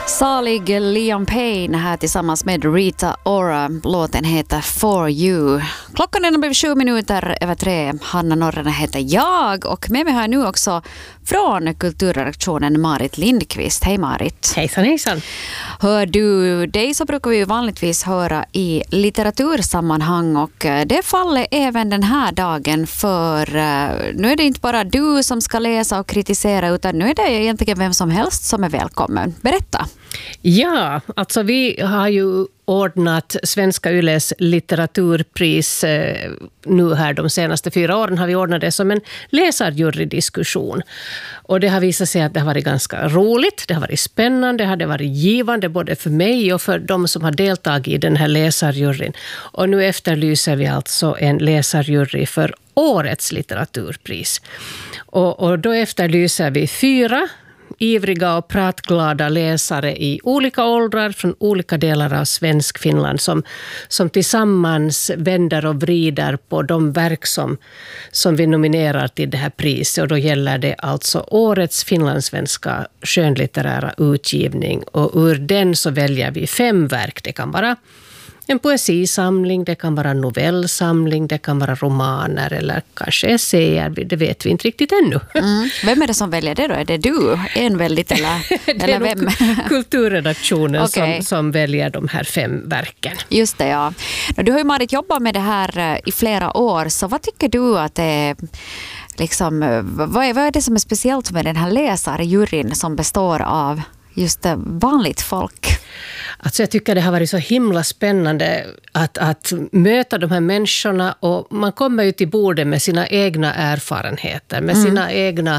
Salig Liam Payne här tillsammans med Rita Ora. Låten heter For You. Klockan är blivit 7 minuter över 3. Hanna Norrena heter jag och med mig har jag nu också från kulturredaktionen Marit Lindqvist. Hej Marit. Hejsan, hejsan. Hör du, dig så brukar vi ju vanligtvis höra i litteratursammanhang och det faller även den här dagen för nu är det inte bara du som ska läsa och kritisera utan nu är det egentligen vem som helst som är välkommen. Berätta. Ja, alltså vi har ju ordnat Svenska Yles litteraturpris nu här de senaste 4 åren har vi ordnat det som en läsarjurydiskussion. Och det har visat sig att det har varit ganska roligt, det har varit spännande, det har varit givande både för mig och för de som har deltagit i den här läsarjuryn. Och nu efterlyser vi alltså en läsarjury för årets litteraturpris. Och då efterlyser vi 4 ivriga och pratglada läsare i olika åldrar från olika delar av svensk Finland som tillsammans vänder och vrider på de verk som vi nominerar till det här priset. Och då gäller det alltså årets finlandssvenska skönlitterära utgivning. Och ur den så väljer vi 5 verk. Det kan vara en poesisamling, det kan vara en novellsamling, det kan vara romaner eller kanske essäer, det vet vi inte riktigt ännu. Vem är det som väljer det då? Är det du enväldigt eller vem? Kulturredaktionen Okay. som väljer de här 5 verken. Just det, ja. Du har ju Marit jobbat med det här i flera år, så vad tycker du att det är liksom, vad är det som är speciellt med den här läsarjuryn som består av just vanligt folk? Alltså jag tycker det har varit så himla spännande att möta de här människorna och man kommer ju till bordet med sina egna erfarenheter, med sina egna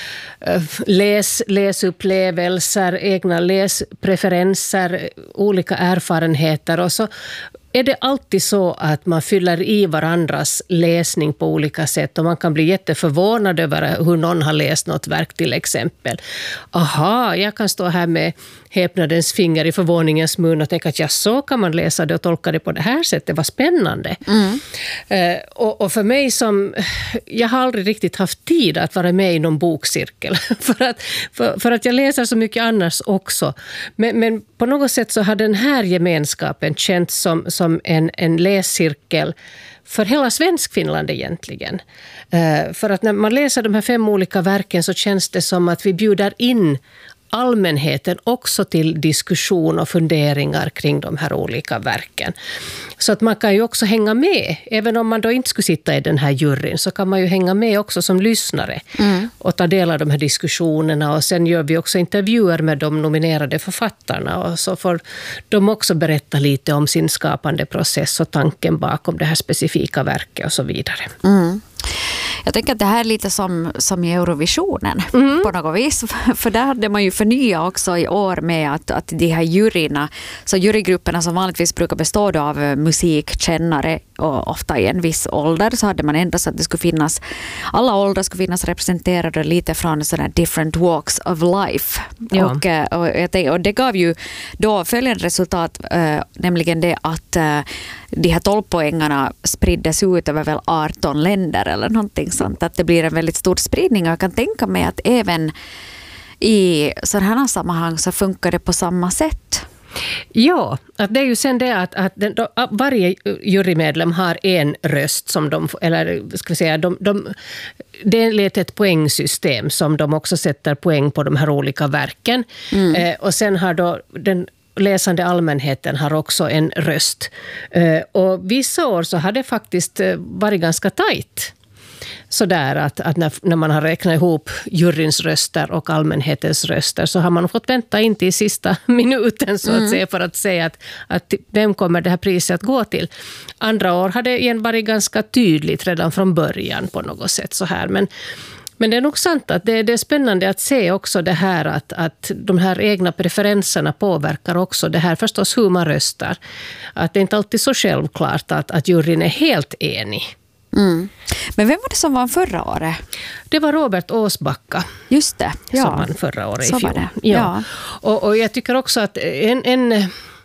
läsupplevelser, egna läspreferenser, olika erfarenheter och så är det alltid så att man fyller i varandras läsning på olika sätt och man kan bli jätteförvånad över hur någon har läst något verk till exempel. Aha, jag kan stå här med häpnadens finger i förvåningens mun och tänka att så kan man läsa det och tolka det på det här sättet. Vad spännande. Och för mig jag har aldrig riktigt haft tid att vara med i någon bokcirkel för att jag läser så mycket annars också. Men på något sätt så har den här gemenskapen känts som en läscirkel för hela Svenskfinland egentligen. För att när man läser de här 5 olika verken så känns det som att vi bjuder in allmänheten också till diskussion och funderingar kring de här olika verken. Så att man kan ju också hänga med, även om man då inte skulle sitta i den här juryn så kan man ju hänga med också som lyssnare och ta del av de här diskussionerna och sen gör vi också intervjuer med de nominerade författarna och så får de också berätta lite om sin skapande process och tanken bakom det här specifika verket och så vidare. Jag tänker att det här är lite som i Eurovisionen på något vis. För där hade man ju förnyat också i år med att de här juryerna, så jurygrupperna som vanligtvis brukar bestå av musikkännare och ofta i en viss ålder så hade man ändå så att det skulle finnas, alla åldrar skulle finnas representerade lite från sådana different walks of life. Ja. Och det gav ju då följande resultat, nämligen det att de här 12-poängarna spriddes ut över väl 18 länder eller någonting sånt. Att det blir en väldigt stor spridning och jag kan tänka mig att även i sådana här sammanhang så funkar det på samma sätt. Ja, att det är ju sen det att varje jurymedlem har en röst som de, eller ska vi säga, det är ett poängsystem som de också sätter poäng på de här olika verken. Och sen har då den läsande allmänheten har också en röst. Och vissa år så har det faktiskt varit ganska tajt. Så där att när man har räknat ihop juryns röster och allmänhetens röster så har man fått vänta in till sista minuten så att säga för att säga att vem kommer det här priset att gå till. Andra år har det igen varit ganska tydligt redan från början på något sätt så här. Men det är nog sant att det är spännande att se också det här att de här egna preferenserna påverkar också det här förstås hur man röstar. Att det är inte alltid så självklart att juryn är helt enig. Men vem var det som vann förra året? Det var Robert Åsbacka. Just det, ja. Som vann förra året i fjol. Ja. Och jag tycker också att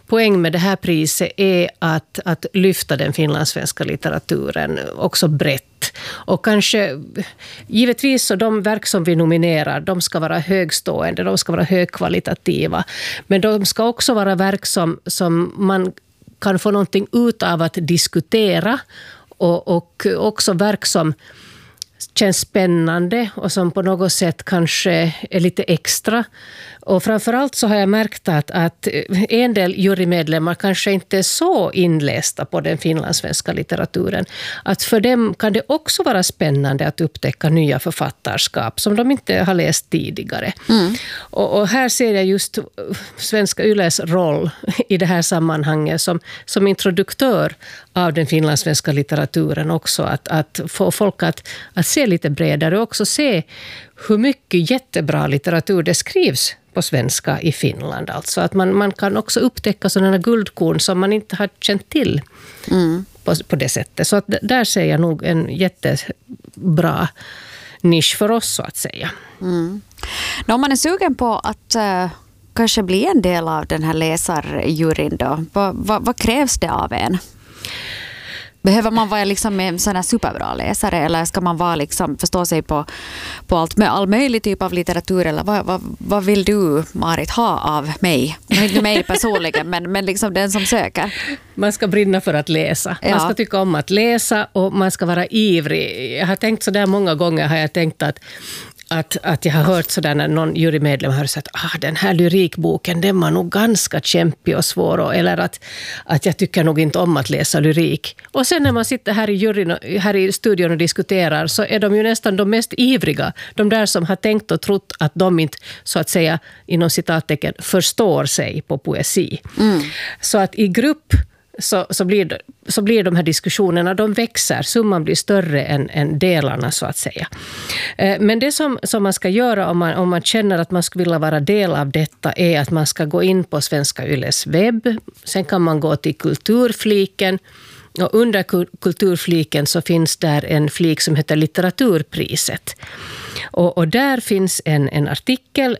poäng med det här priset är att lyfta den finlandssvenska litteraturen också brett. Och kanske, givetvis så de verk som vi nominerar, de ska vara högstående, de ska vara högkvalitativa. Men de ska också vara verk som man kan få någonting ut av att diskutera, och också verk som känns spännande och som på något sätt kanske är lite extra. Och framförallt så har jag märkt att en del jurymedlemmar kanske inte är så inlästa på den finlandssvenska litteraturen. Att för dem kan det också vara spännande att upptäcka nya författarskap som de inte har läst tidigare. Och här ser jag just Svenska Yles roll i det här sammanhanget som introduktör av den finlandssvenska litteraturen också. Att få folk att se lite bredare och också se hur mycket jättebra litteratur det skrivs på svenska i Finland. Alltså att man kan också upptäcka sådana guldkorn som man inte har känt till på det sättet. Så att där ser jag nog en jättebra nisch för oss, så att säga. Om man är sugen på att kanske bli en del av den här läsarjuryn då, vad krävs det av en? Behöver man vara liksom en sån här superbra läsare, eller ska man vara liksom, förstå sig på allt med all möjlig typ av litteratur, eller vad vill du, Marit, ha av mig? Inte mig personligen, men liksom den som söker. Man ska brinna för att läsa. Man ska tycka om att läsa och man ska vara ivrig. Jag har tänkt så där många gånger, har jag tänkt att jag har hört sådär när någon jurymedlem har sagt den här lyrikboken, den var nog ganska kämpig och svår, eller att jag tycker nog inte om att läsa lyrik. Och sen när man sitter här i studion och diskuterar, så är de ju nästan de mest ivriga. De där som har tänkt och trott att de inte, så att säga, inom citattecken, förstår sig på poesi. Så att i grupp så blir de här diskussionerna, de växer, summan blir större än delarna, så att säga. Men det som man ska göra om man känner att man skulle vilja vara del av detta är att man ska gå in på Svenska Yles webb. Sen kan man gå till kulturfliken, och under kulturfliken så finns där en flik som heter litteraturpriset. Och där finns en artikel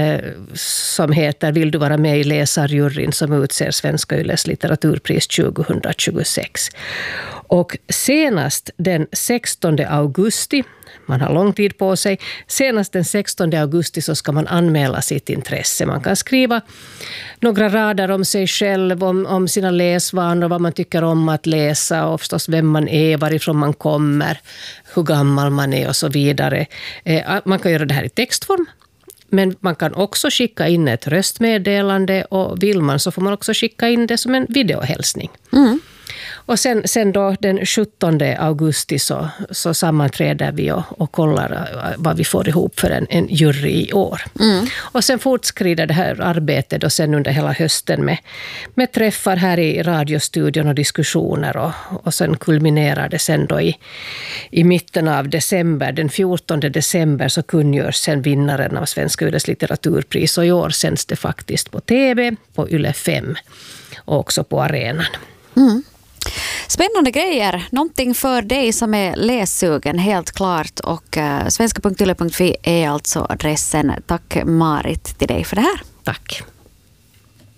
som heter "Vill du vara med i läsarjuryn som utser Svenska Yles litteraturpris 2026?" Och senast den 16 augusti, man har lång tid på sig, senast den 16 augusti så ska man anmäla sitt intresse. Man kan skriva några rader om sig själv, om sina läsvanor, vad man tycker om att läsa och förstås vem man är, varifrån man kommer, hur gammal man är och så vidare. Man kan göra det här i textform. Men man kan också skicka in ett röstmeddelande, och vill man så får man också skicka in det som en videohälsning. Och sen då den 17 augusti så sammanträder vi och kollar vad vi får ihop för en jury i år. Och sen fortskrider det här arbetet och sen under hela hösten med träffar här i radiostudion och diskussioner, och sen kulminerar det sen då i mitten av december, den 14 december så kungörs sen vinnaren av Svenska Yles litteraturpris, och i år sänds det faktiskt på TV, på Yle 5 och också på arenan. Spännande grejer. Någonting för dig som är lässugen, helt klart. Och svenska.yle.fi är alltså adressen. Tack Marit till dig för det här. Tack.